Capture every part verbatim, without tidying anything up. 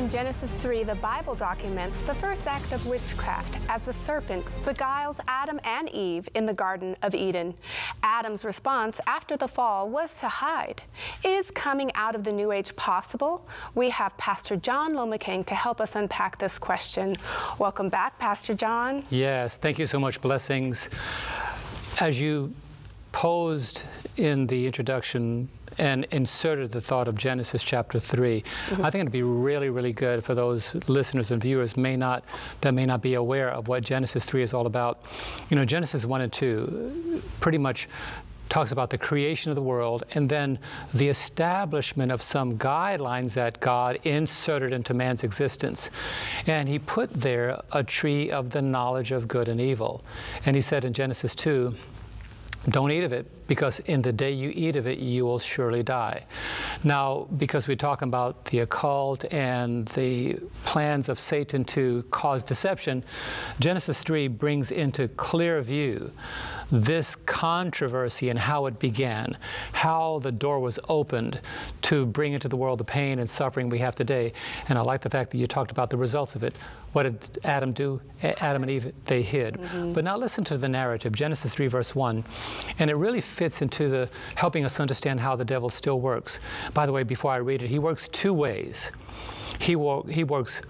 In Genesis three, the Bible documents the first act of witchcraft as the serpent beguiles Adam and Eve in the Garden of Eden. Adam's response after the fall was to hide. Is coming out of the New Age possible? We have Pastor John Lomacang to help us unpack this question. Welcome back, Pastor John. Yes, thank you so much. Blessings. As you posed in the introduction and inserted the thought of Genesis chapter three. Mm-hmm. I think it'd be really, really good for those listeners and viewers may not, that may not be aware of what Genesis three is all about. You know, Genesis one and two pretty much talks about the creation of the world and then the establishment of some guidelines that God inserted into man's existence. And he put there a tree of the knowledge of good and evil. And he said in Genesis two, don't eat of it, because in the day you eat of it, you will surely die. Now, because we're talking about the occult and the plans of Satan to cause deception, Genesis three brings into clear view this controversy and how it began, how the door was opened to bring into the world the pain and suffering we have today. And I like the fact that you talked about the results of it. What did Adam do? Adam and Eve, they hid. Mm-hmm. But now listen to the narrative, Genesis three, verse one. And it really fits into the helping us understand how the devil still works. By the way, before I read it, he works two ways. He, wo he works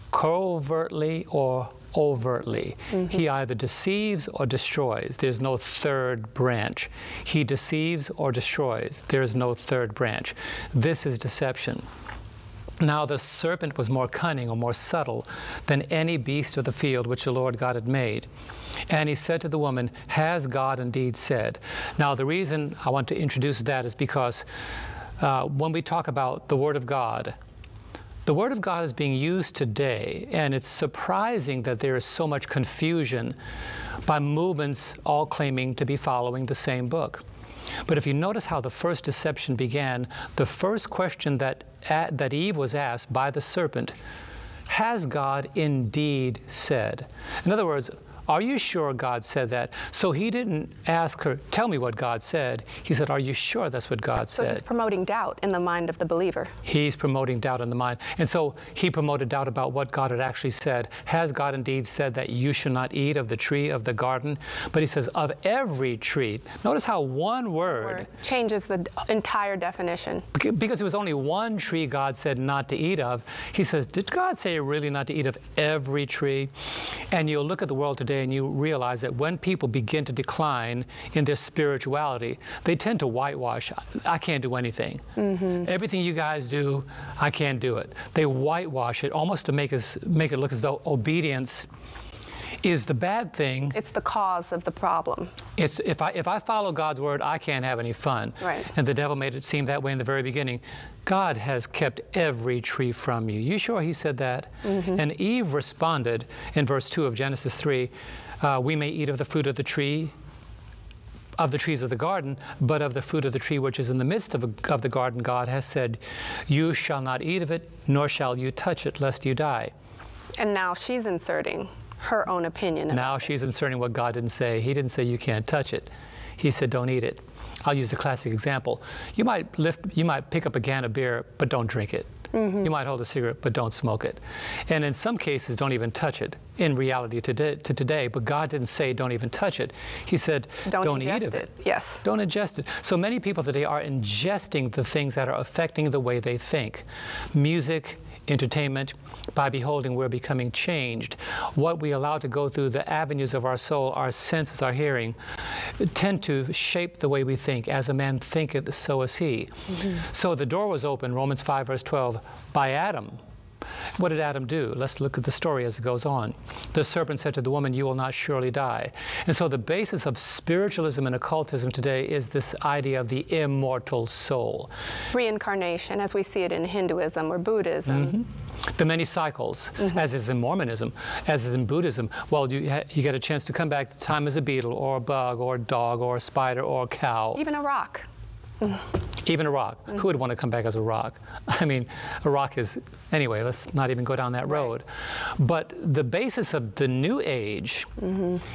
covertly or overtly. Mm-hmm. He either deceives or destroys. There's no third branch. He deceives or destroys. There's no third branch. This is deception. Now the serpent was more cunning or more subtle than any beast of the field which the Lord God had made. And he said to the woman, has God indeed said? Now the reason I want to introduce that is because uh, when we talk about the Word of God, the Word of God is being used today, and it's surprising that there is so much confusion by movements all claiming to be following the same book. But if you notice how the first deception began, the first question that, uh, that Eve was asked by the serpent, has God indeed said? In other words, are you sure God said that? So he didn't ask her, tell me what God said. He said, are you sure that's what God so said? So he's promoting doubt in the mind of the believer. He's promoting doubt in the mind. And so he promoted doubt about what God had actually said. Has God indeed said that you should not eat of the tree of the garden? But he says, of every tree. Notice how one word, word changes the entire definition. Because it was only one tree God said not to eat of. He says, did God say really not to eat of every tree? And you'll look at the world today and you realize that when people begin to decline in their spirituality, they tend to whitewash. I can't do anything. Mm-hmm. Everything you guys do, I can't do it. They whitewash it almost to make us make it look as though obedience is the bad thing. It's the cause of the problem. It's if I if I follow God's word, I can't have any fun. Right. And the devil made it seem that way in the very beginning. God has kept every tree from you. You sure he said that? Mm-hmm. And Eve responded in verse two of Genesis three, uh, we may eat of the fruit of the tree, of the trees of the garden, but of the fruit of the tree which is in the midst of, a, of the garden, God has said, you shall not eat of it, nor shall you touch it, lest you die. And now she's inserting her own opinion. Now she's inserting what God didn't say. He didn't say you can't touch it. He said don't eat it. I'll use the classic example. You might lift, you might pick up a can of beer, but don't drink it. Mm-hmm. You might hold a cigarette, but don't smoke it. And in some cases, don't even touch it. In reality today, to today, but God didn't say don't even touch it. He said don't, don't eat of it. it. Yes. Don't ingest it. So many people today are ingesting the things that are affecting the way they think. Music, entertainment. By beholding, we're becoming changed. What we allow to go through the avenues of our soul, our senses, our hearing, tend to shape the way we think. As a man thinketh, so is he. Mm-hmm. So the door was open, Romans five, verse twelve, by Adam. What did Adam do? Let's look at the story as it goes on. The serpent said to the woman, you will not surely die. And so the basis of spiritualism and occultism today is this idea of the immortal soul. Reincarnation, as we see it in Hinduism or Buddhism. Mm-hmm. The many cycles, mm-hmm. as is in Mormonism, as is in Buddhism. Well, you, you get a chance to come back to time as a beetle or a bug or a dog or a spider or a cow. Even a rock. Even a rock. Mm-hmm. Who would want to come back as a rock? I mean, a rock is, anyway, let's not even go down that road. Right. But the basis of the New Age mm-hmm.